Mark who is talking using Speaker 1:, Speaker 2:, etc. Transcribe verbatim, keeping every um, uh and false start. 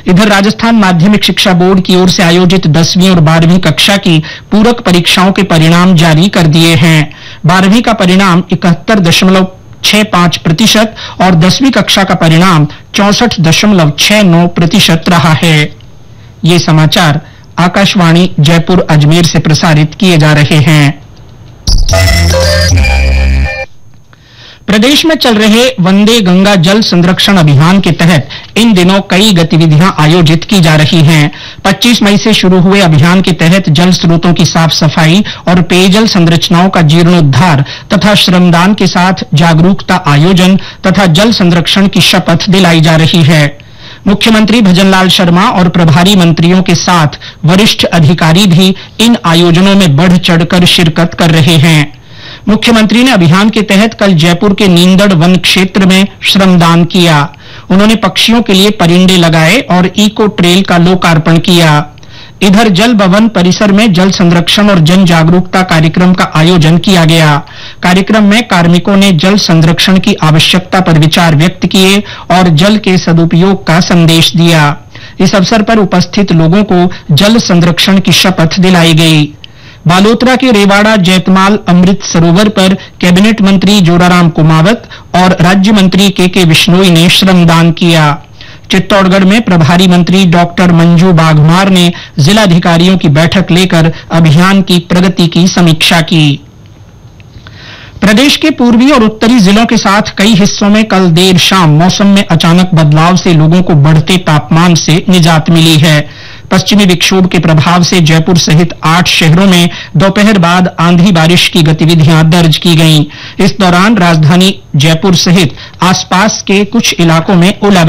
Speaker 1: इधर राजस्थान माध्यमिक शिक्षा बोर्ड की ओर से आयोजित दसवीं और बारहवीं कक्षा की पूरक परीक्षाओं के परिणाम जारी कर दिए हैं। बारहवीं का परिणाम इकहत्तर दशमलव छह पांच प्रतिशत और दसवीं कक्षा का परिणाम चौसठ दशमलव छह नौ प्रतिशत रहा है। ये समाचार आकाशवाणी जयपुर अजमेर से प्रसारित किए जा रहे हैं। प्रदेश में चल रहे वंदे गंगा जल संरक्षण अभियान के तहत इन दिनों कई गतिविधियां आयोजित की जा रही हैं। पच्चीस मई से शुरू हुए अभियान के तहत जल स्रोतों की साफ सफाई और पेयजल संरचनाओं का जीर्णोद्धार तथा श्रमदान के साथ जागरूकता आयोजन तथा जल संरक्षण की शपथ दिलाई जा रही है। मुख्यमंत्री भजनलाल शर्मा और प्रभारी मंत्रियों के साथ वरिष्ठ अधिकारी भी इन आयोजनों में बढ़ चढ़कर शिरकत कर रहे हैं। मुख्यमंत्री ने अभियान के तहत कल जयपुर के नींदड़ वन क्षेत्र में श्रमदान किया। उन्होंने पक्षियों के लिए परिंडे लगाए और इको ट्रेल का लोकार्पण किया। इधर जल भवन परिसर में जल संरक्षण और जन जागरूकता कार्यक्रम का आयोजन किया गया। कार्यक्रम में कार्मिकों ने जल संरक्षण की आवश्यकता पर विचार व्यक्त किए और जल के सदुपयोग का संदेश दिया। इस अवसर पर उपस्थित लोगों को जल संरक्षण की शपथ दिलाई गई। बालोतरा के रेवाड़ा जैतमाल अमृत सरोवर पर कैबिनेट मंत्री जोराराम कुमावत और राज्य मंत्री के के विश्नोई ने श्रमदान किया। चित्तौड़गढ़ में प्रभारी मंत्री डॉक्टर मंजू बाघमार ने जिलाधिकारियों की बैठक लेकर अभियान की प्रगति की समीक्षा की। प्रदेश के पूर्वी और उत्तरी जिलों के साथ कई हिस्सों में कल देर शाम मौसम में अचानक बदलाव से लोगों को बढ़ते तापमान से निजात मिली है। पश्चिमी विक्षोभ के प्रभाव से जयपुर सहित आठ शहरों में दोपहर बाद आंधी बारिश की गतिविधियां दर्ज की गईं। इस दौरान राजधानी जयपुर सहित आसपास के कुछ इलाकों में ओलावृष्टि